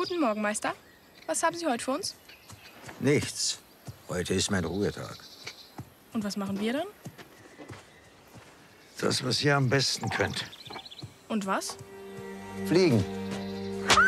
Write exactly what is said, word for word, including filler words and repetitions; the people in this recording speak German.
Guten Morgen, Meister. Was haben Sie heute für uns? Nichts. Heute ist mein Ruhetag. Und was machen wir dann? Das, was ihr am besten könnt. Und was? Fliegen.